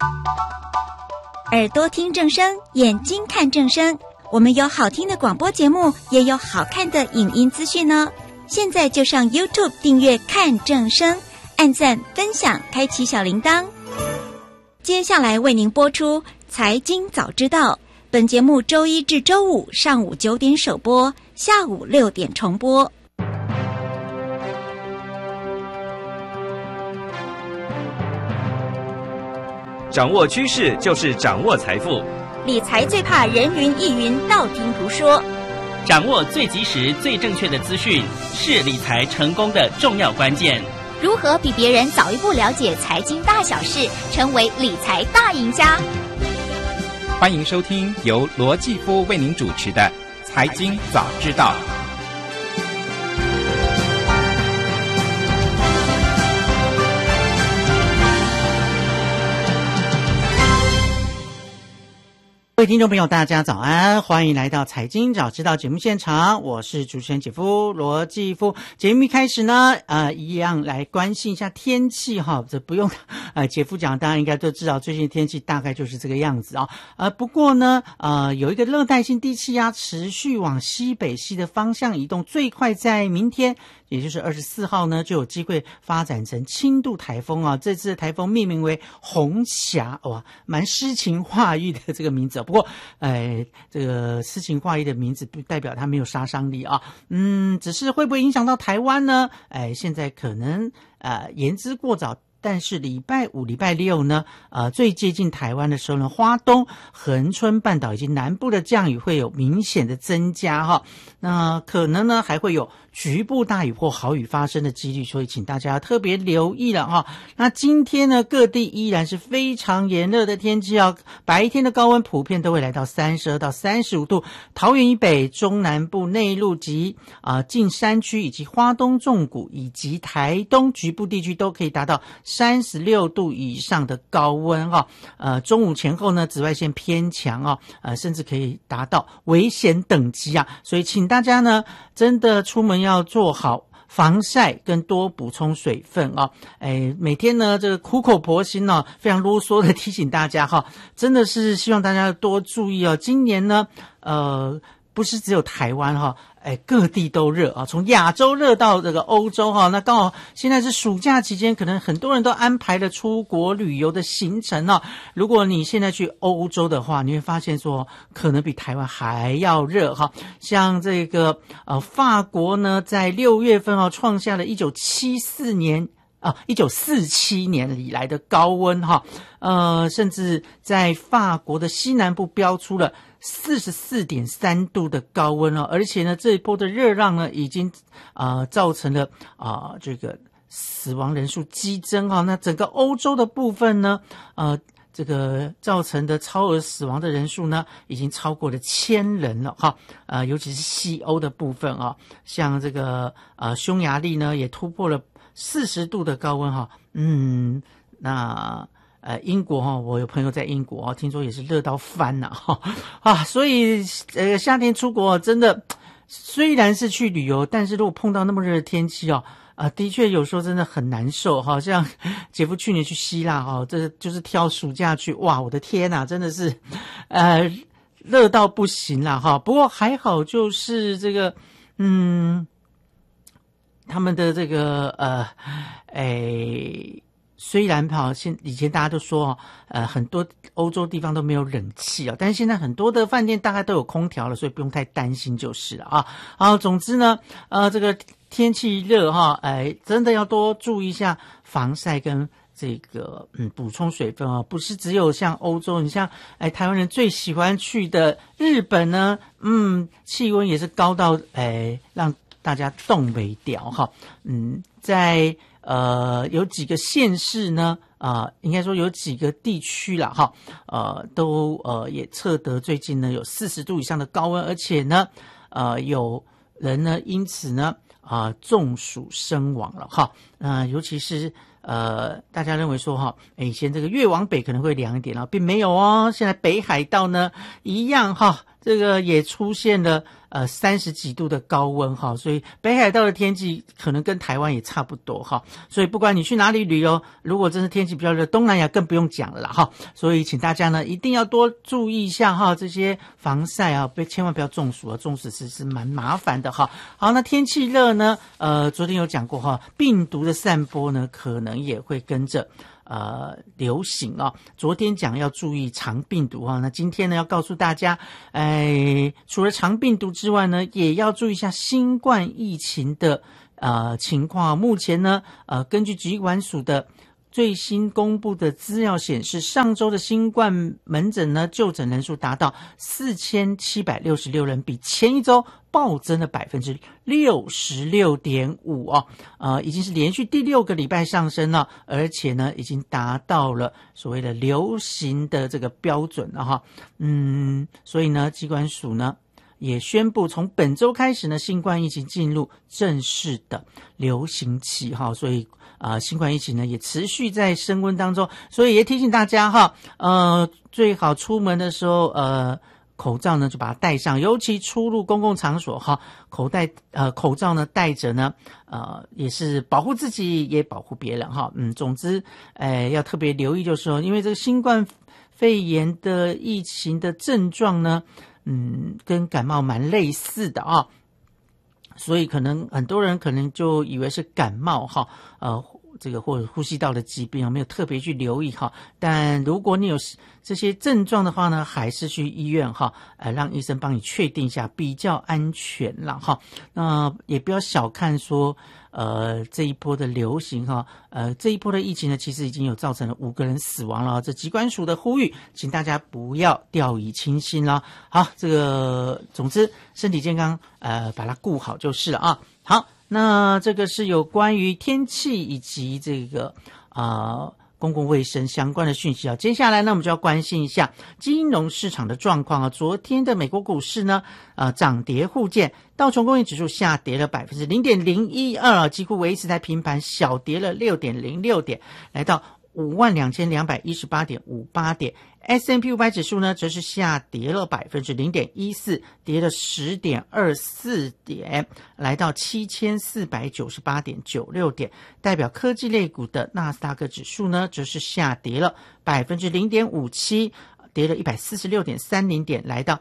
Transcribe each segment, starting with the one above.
耳朵听正声，眼睛看正声。我们有好听的广播节目，也有好看的影音资讯哦。现在就上 YouTube 订阅看正声，按赞分享，开启小铃铛。接下来为您播出财经早知道，本节目周一至周五上午9点首播，下午6点重播。 掌握趋势就是掌握财富， 理财最怕人云亦云，道听途说。 掌握最及时、最正确的资讯，是理财成功的重要关键。 如何比别人早一步了解财经大小事，成为理财大赢家？ 欢迎收听由罗继夫为您主持的《财经早知道》。 各位听众朋友，大家早安，欢迎来到财经早知道节目现场，我是主持人姐夫罗继夫。节目一开始呢，一样来关心一下天气哈，这不用姐夫讲，大家应该都知道，最近天气大概就是这个样子啊。不过呢，有一个热带性低气压持续往西北西的方向移动，最快在明天，也就是24号呢，就有机会发展成轻度台风啊。这次的台风命名为红霞，哇，蛮诗情画意的这个名字。不过，这个诗情画意的名字不代表它没有杀伤力啊。只是会不会影响到台湾呢？现在可能言之过早。但是礼拜五、礼拜六呢，最接近台湾的时候呢，花东、恒春半岛以及南部的降雨会有明显的增加哈。那可能呢还会有局部大雨或豪雨发生的几率，所以请大家特别留意了哈。那今天呢，各地依然是非常炎热的天气啊，白天的高温普遍都会来到32到35度，桃园以北、中南部内陆及近山区以及花东纵谷以及台东局部地区都可以达到36度以上的高温哈。中午前后呢，紫外线偏强甚至可以达到危险等级啊，所以请大家呢真的出门要做好防晒跟多补充水分啊。每天呢这个苦口婆心非常啰嗦的提醒大家哈，真的是希望大家多注意哦。今年呢不是只有台湾哈，各地都热啊，从亚洲热到这个欧洲哈。那刚好现在是暑假期间，可能很多人都安排了出国旅游的行程啊。如果你现在去欧洲的话，你会发现说可能比台湾还要热哈。像这个法国呢，在6月份创下了1947年以来的高温哈。甚至在法国的西南部标出了44.3 度的高温而且呢，这一波的热浪呢，已经造成了这个死亡人数激增那整个欧洲的部分呢，这个造成的超额死亡的人数呢，已经超过了1000人了哈。尤其是西欧的部分像这个匈牙利呢，也突破了40度的高温哈。那英国我有朋友在英国听说也是热到翻了所以夏天出国真的虽然是去旅游，但是如果碰到那么热的天气的确有时候真的很难受像姐夫去年去希腊这就是挑暑假去，哇，我的天哪，真的是热到不行啦不过还好，就是这个他们的这个虽然以前大家都说很多欧洲地方都没有冷气但是现在很多的饭店大概都有空调了，所以不用太担心就是了总之呢这个天气热真的要多注意一下防晒跟这个补充水分不是只有像欧洲，你像台湾人最喜欢去的日本呢，气温也是高到让大家冻未掉在有几个县市呢应该说有几个地区啦都也测得最近呢有40度以上的高温，而且呢有人呢因此呢中暑身亡了尤其是大家认为说以前这个越往北可能会凉一点并没有现在北海道呢一样这个也出现了30几度的高温哈，所以北海道的天气可能跟台湾也差不多哈，所以不管你去哪里旅游，如果真是天气比较热，东南亚更不用讲了啦哈，所以请大家呢一定要多注意一下哈，这些防晒啊，千万不要中暑啊，中暑是蛮麻烦的哈。好，那天气热呢，昨天有讲过哈，病毒的散播呢可能也会跟着流行啊。昨天讲要注意肠病毒啊，那今天呢要告诉大家，除了肠病毒之外呢，也要注意一下新冠疫情的情况。目前呢，根据疾管署的最新公布的资料显示，上周的新冠门诊呢就诊人数达到4766人，比前一周暴增了 66.5% 哦，已经是连续第6个礼拜上升了，而且呢已经达到了所谓的流行的这个标准了哈。所以呢，疾管署呢也宣布，从本周开始呢，新冠疫情进入正式的流行期哈，所以新冠疫情呢也持续在升温当中，所以也提醒大家哈，最好出门的时候口罩呢就把它戴上，尤其出入公共场所哈，口罩呢戴着呢，也是保护自己也保护别人哈。总之要特别留意，就是说，因为这个新冠肺炎的疫情的症状呢，跟感冒蛮类似的啊，所以可能很多人可能就以为是感冒哈，这个或者呼吸道的疾病没有特别去留意哈。但如果你有这些症状的话呢，还是去医院哈，让医生帮你确定一下，比较安全啦哈。那也不要小看说这一波的流行哈，这一波的疫情呢，其实已经有造成了5个人死亡了。这疾管署的呼吁，请大家不要掉以轻心啦。好，这个总之身体健康，把它顾好就是了啊。好，那这个是有关于天气以及这个公共卫生相关的讯息啊。接下来呢，我们就要关心一下金融市场的状况啊。昨天的美国股市呢，涨跌互见，道琼工业指数下跌了 0.012%， 几乎维持在平盘，小跌了 6.06 点，来到52,218.58 点。S&P 500指数呢，则是下跌了 0.14%， 跌了 10.24 点，来到 7,498.96 点。代表科技类股的纳斯达克指数呢，则是下跌了 0.57%， 跌了 146.30 点，来到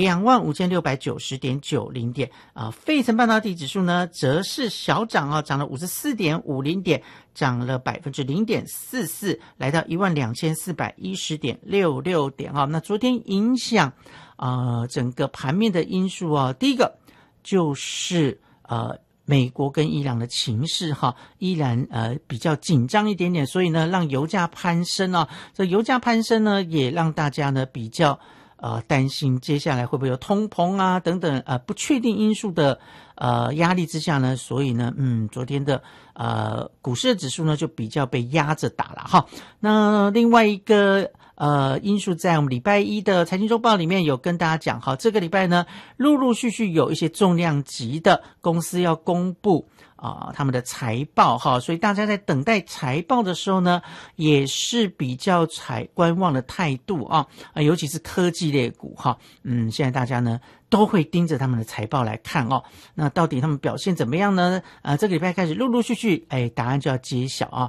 25,690.90 点。费城半导体指数呢，则是小涨啊，涨了 54.50 点，涨了 0.44%， 来到 12,410.66 点啊。那昨天影响整个盘面的因素啊，第一个就是美国跟伊朗的情势哈，依然比较紧张一点点，所以呢，让油价攀升啊。这油价攀升呢，也让大家呢比较担心接下来会不会有通膨啊等等不确定因素的压力之下呢，所以呢昨天的股市的指数呢就比较被压着打了哈。那另外一个因素在我们礼拜一的财经周报里面有跟大家讲哈，这个礼拜呢陆陆续续有一些重量级的公司要公布他们的财报哈，所以大家在等待财报的时候呢，也是比较观望的态度尤其是科技类股哈，现在大家呢都会盯着他们的财报来看那到底他们表现怎么样呢？这个礼拜开始陆陆续续答案就要揭晓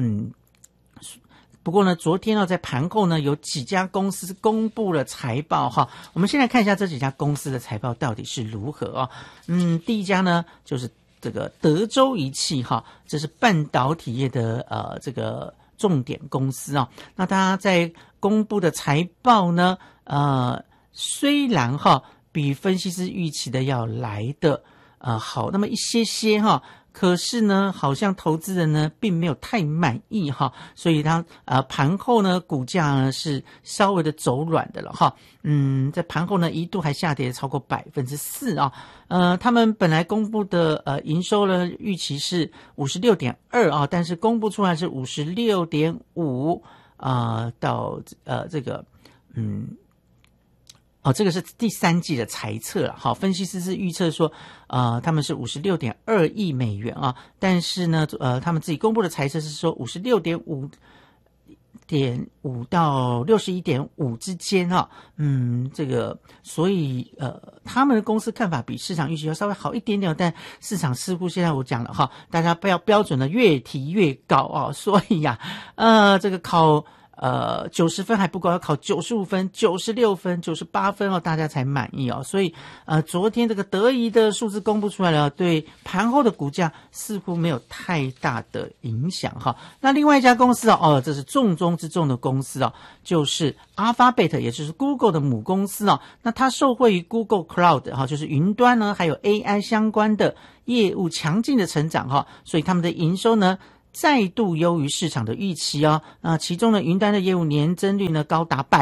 不过呢，昨天在盘后呢，有几家公司公布了财报哈。我们先来看一下这几家公司的财报到底是如何第一家呢，就是这个德州仪器哈，这是半导体业的这个重点公司那它在公布的财报呢，虽然比分析师预期的要来的好那么一些些可是呢，好像投资人呢并没有太满意所以它盘后呢股价呢是稍微的走软的了在盘后呢一度还下跌超过 4% 他们本来公布的营收呢预期是 56.2 但是公布出来是 56.5 到这个这个是第三季的财测了分析师是预测说他们是 56.2 亿美元但是呢他们自己公布的财测是说 56.5 60.5到61.5之间这个所以他们的公司看法比市场预期要稍微好一点点，但市场似乎现在我讲了大家不要标准的越提越高所以这个考90分还不够，要考95分、96分、98分大家才满意所以昨天这个得宜的数字公布出来了，对盘后的股价似乎没有太大的影响那另外一家公司这是重中之重的公司就是 Alphabet， 也就是 Google 的母公司那它受惠于 Google Cloud 就是云端呢，还有 AI 相关的业务强劲的成长所以他们的营收呢再度优于市场的预期其中呢云端的业务年增率呢高达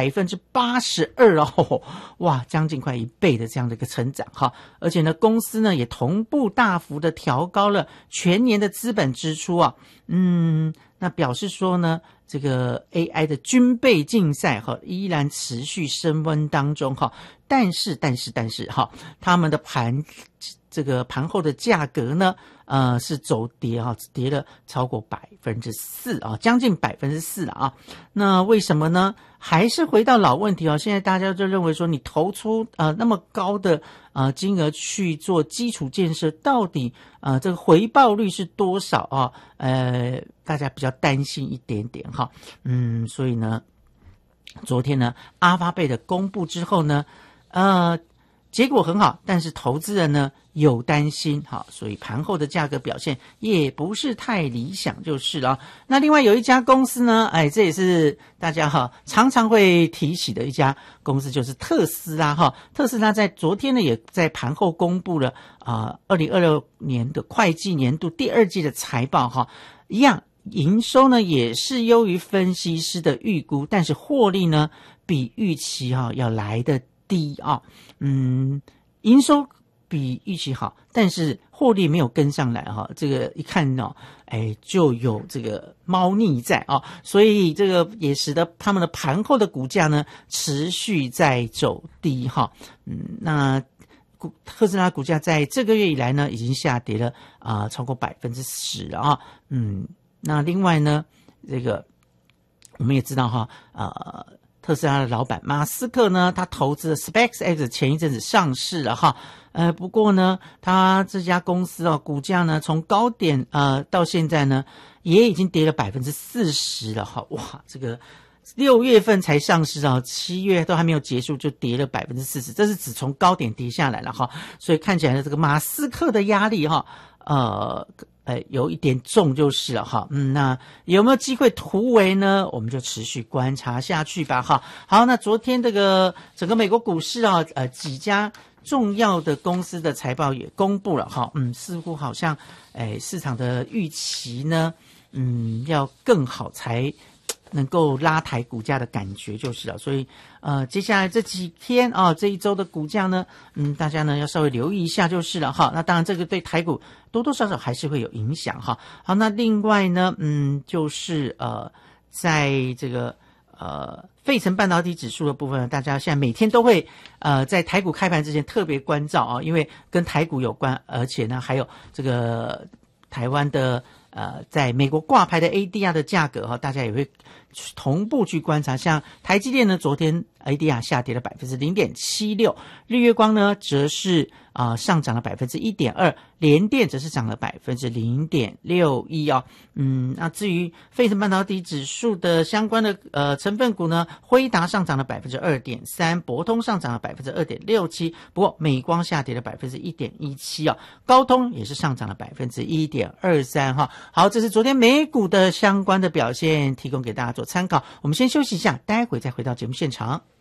82% 哇，将近快1倍的这样的一个成长而且呢公司呢也同步大幅的调高了全年的资本支出那表示说呢这个 AI 的军备竞赛依然持续升温当中但是他们的这个盘后的价格呢是走跌跌了超过 4% 将近 4% 了那为什么呢？还是回到老问题现在大家就认为说你投出那么高的金额去做基础建设，到底这个回报率是多少大家比较担心一点点所以呢昨天呢阿发贝的公布之后呢结果很好，但是投资人呢有担心所以盘后的价格表现也不是太理想就是了那另外有一家公司呢这也是大家常常会提起的一家公司，就是特斯拉特斯拉在昨天呢也在盘后公布了2026年的会计年度第2季的财报一样营收呢也是优于分析师的预估，但是获利呢比预期要来得低营收比预期好，但是获利没有跟上来这个一看就有这个猫腻在所以这个也使得他们的盘后的股价呢持续在走低那特斯拉股价在这个月以来呢已经下跌了超过 10% 了那另外呢这个我们也知道特斯拉的老板马斯克呢他投资的 SpaceX 前一阵子上市了不过呢他这家公司股价呢从高点到现在呢也已经跌了 40% 了哇，这个6月份才上市7月都还没有结束就跌了 40%， 这是只从高点跌下来了所以看起来这个马斯克的压力有一点重就是了那有没有机会突围呢？我们就持续观察下去吧好，那昨天这个整个美国股市几家重要的公司的财报也公布了似乎好像市场的预期呢要更好才能够拉抬股价的感觉就是了，所以接下来这几天这一周的股价呢大家呢要稍微留意一下就是了那当然这个对台股多多少少还是会有影响好，那另外呢就是在这个费城半导体指数的部分，大家现在每天都会在台股开盘之前特别关照因为跟台股有关，而且呢还有这个台湾的在美国挂牌的 ADR 的价格大家也会同步去观察，像台积电呢昨天 ADR 下跌了 0.76%， 日月光呢则是上涨了 1.2%， 联电则是涨了 0.61%那至于费城半导体指数的相关的成分股呢，辉达上涨了 2.3%， 博通上涨了 2.67%， 不过美光下跌了 1.17%高通也是上涨了 1.23%好，这是昨天美股的相关的表现，提供给大家做参考。我们先休息一下，待会再回到节目现场。